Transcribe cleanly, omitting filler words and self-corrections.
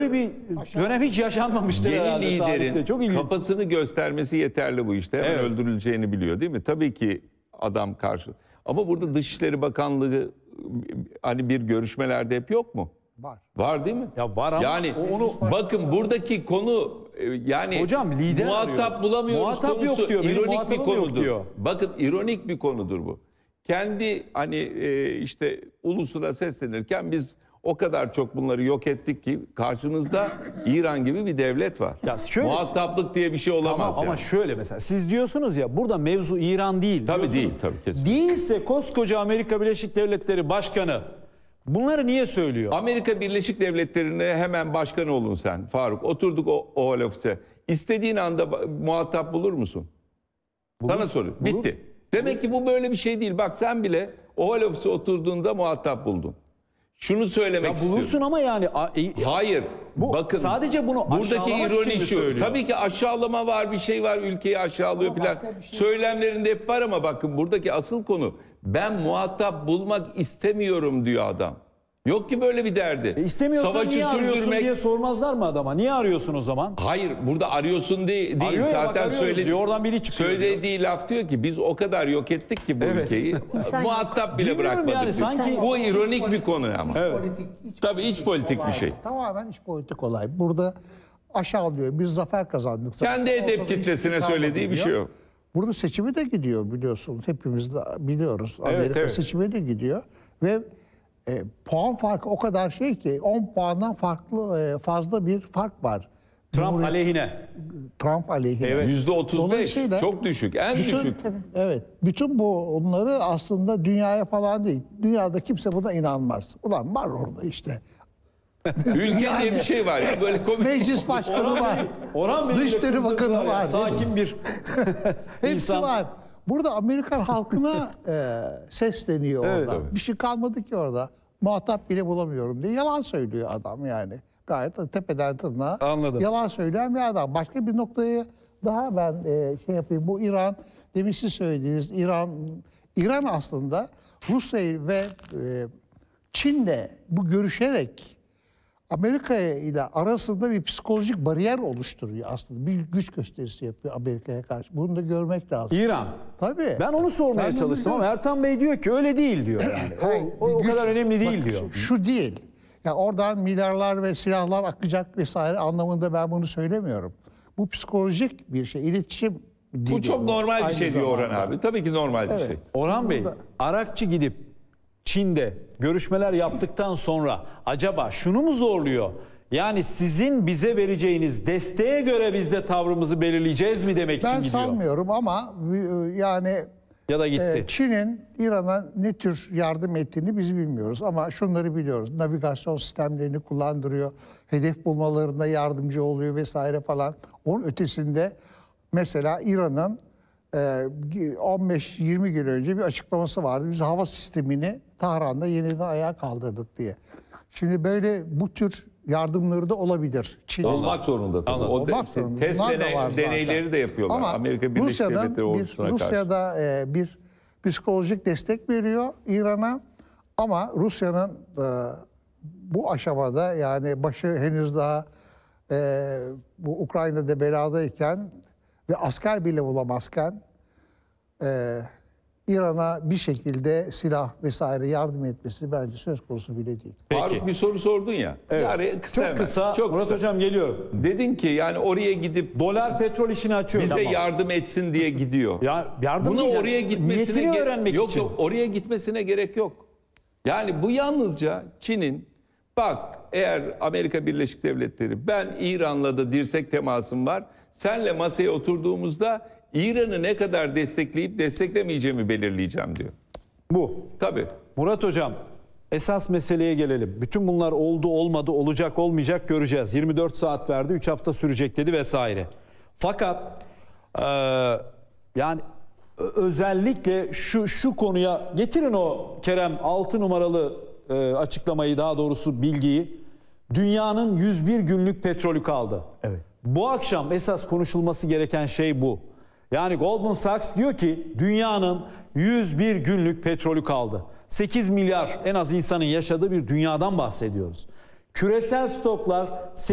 bir dönem hiç yaşanmamıştır Yeni herhalde tarihte. liderin Çok ilginç. kafasını göstermesi yeterli bu işte. Hemen Evet. öldürüleceğini biliyor değil mi? Tabii ki adam karşı. Ama burada Dışişleri Bakanlığı hani bir görüşmelerde hep yok mu? Var. Var değil mi? Ya var ama yani onu bakın buradaki konu yani Hocam, lider muhatap arıyor. bulamıyoruz Muhatap konusu yok diyor, benim ironik bir muhatabım yok konudur. diyor. Bakın ironik bir konudur bu. Kendi hani işte ulusuna seslenirken biz o kadar çok bunları yok ettik ki karşınızda İran gibi bir devlet var. Ya şöyle- Muhataplık diye bir şey olamaz ama yani. şöyle mesela siz diyorsunuz ya burada mevzu İran değil. Tabii diyorsunuz. değil, tabii kesin. Değilse koskoca Amerika Birleşik Devletleri Başkanı bunları niye söylüyor? Amerika Birleşik Devletleri'ne hemen başkan olun sen Faruk. Oturduk o Oval Ofis'e. İstediğin anda muhatap bulur musun? Sana soruyorum. Bitti. Demek ki bu böyle bir şey değil. Bak sen bile Oval Ofis'e oturduğunda muhatap buldun. Şunu söylemek Ya istiyorum. bulursun ama yani Hayır. Bu bakın. sadece bunu buradaki aşağılamak ironi için mi şu. söylüyor? Tabii ki aşağılama var, bir şey var, ülkeyi aşağılıyor Ama filan. başka bir şey- Söylemlerinde hep var ama bakın buradaki asıl konu ben muhatap bulmak istemiyorum diyor adam. Yok ki böyle bir derdi. İstemiyorsan niye arıyorsun diye sormazlar mı adama? Niye arıyorsun o zaman? Hayır, burada arıyorsun değil. Arıyor ya, bak, Zaten arıyoruz diyor, oradan biri çıkıyor söylediği laf diyor ki biz o kadar yok ettik ki bu ülkeyi. Muhatap bile Bilmiyorum bırakmadık. yani, biz. sanki- Bu ironik bir konu ama. Tabii iç politik olay. bir şey. Tamamen iç politik olay. Burada aşağılıyor. Biz zafer kazandık. Kendi Ortada hedef hiçbir kitlesine kalmadı söylediği bir diyor. şey yok. Burada seçimi de gidiyor biliyorsunuz. Hepimiz de biliyoruz. Amerika evet. seçimi de gidiyor. Ve puan farkı o kadar şey ki 10 puandan farklı fazla bir fark var. Trump aleyhine. Trump aleyhine. Evet. %35 Dolayısıyla çok düşük. En düşük. Evet. Bütün bunları aslında dünyaya falan değil. Dünyada kimse buna inanmaz. Ulan var orada işte. Ülke diye bir şey var ya böyle komik. Meclis başkanı var. Orhan Bey'i Dışişleri kızdırdılar Bakanı ya. var. Sakin bir Hepsi insan. var. Burada Amerikan halkına sesleniyor Evet, orada. evet. Bir şey kalmadı ki orada. Muhatap bile bulamıyorum diye yalan söylüyor adam yani. Gayet tepeden tırnağa Anladım. yalan söyleyen bir adam. Başka bir noktaya daha ben şey yapayım. Bu İran, demin siz söylediğiniz İran aslında Rusya ve Çin'le bu görüşerek Amerika ile arasında bir psikolojik bariyer oluşturuyor aslında. Bir güç gösterisi yapıyor Amerika'ya karşı. Bunu da görmek lazım. İran. Tabii. Ben onu sormaya Ben de çalıştım ama biliyorum. Ertan Bey diyor ki öyle değil diyor yani. Hayır, o bir güç- kadar önemli değil bak, diyor. Şu değil. Ya oradan milyarlar ve silahlar akacak vesaire anlamında ben bunu söylemiyorum. Bu psikolojik bir şey. İletişim dili. Bu çok normal bir aynı şey diyor Orhan zamanda. abi. Tabii ki normal bir Evet. şey. Orhan Bey, Burada- Arakçı gidip Çin'de görüşmeler yaptıktan sonra acaba şunu mu zorluyor? Yani sizin bize vereceğiniz desteğe göre biz de tavrımızı belirleyeceğiz mi demek Ben için gidiyor? sanmıyorum ama yani Ya da gitti. Çin'in İran'a ne tür yardım ettiğini biz bilmiyoruz. Ama şunları biliyoruz. Navigasyon sistemlerini kullandırıyor. Hedef bulmalarında yardımcı oluyor vesaire falan. Onun ötesinde mesela İran'ın 15-20 gün önce bir açıklaması vardı. Biz hava sistemini Tahran'da yeniden ayağa kaldırdık diye. Şimdi böyle bu tür yardımları da olabilir. Çin Olmak zorunda tabii. O olmak zorunda. test Bunlar da var zaten. deneyleri de yapıyorlar. Ama Amerika Birleşik Devletleri ordusuna karşı. Rusya'da bir psikolojik destek veriyor İran'a ama Rusya'nın bu aşamada yani başı henüz daha bu Ukrayna'da beladayken ve asker bile bulamazken İran'a bir şekilde silah vesaire yardım etmesi bence söz konusu bile değil. Faruk bir soru sordun ya. Evet. Yani kısa Çok hemen. kısa. Çok Murat kısa. Hocam geliyor. Dedin ki yani oraya gidip Dolar petrol işini açıyor. bize Tamam. yardım etsin diye gidiyor. Ya yardım Buna değil, oraya gitmesine niyetini öğrenmek yok için. yok oraya gitmesine gerek yok. Yani bu yalnızca Çin'in bak eğer Amerika Birleşik Devletleri ben İran'la da dirsek temasım var. Senle masaya oturduğumuzda İran'ı ne kadar destekleyip desteklemeyeceğimi belirleyeceğim diyor. Bu. Tabii. Murat Hocam, esas meseleye gelelim. Bütün bunlar oldu, olmadı, olacak, olmayacak göreceğiz. 24 saat verdi, 3 hafta sürecek dedi vesaire. Fakat yani özellikle şu konuya getirin o Kerem 6 numaralı açıklamayı, daha doğrusu bilgiyi. Dünyanın 101 günlük petrolü kaldı. Evet. Bu akşam esas konuşulması gereken şey bu. Yani Goldman Sachs diyor ki dünyanın 101 günlük petrolü kaldı. 8 milyar en az insanın yaşadığı bir dünyadan bahsediyoruz. Küresel stoklar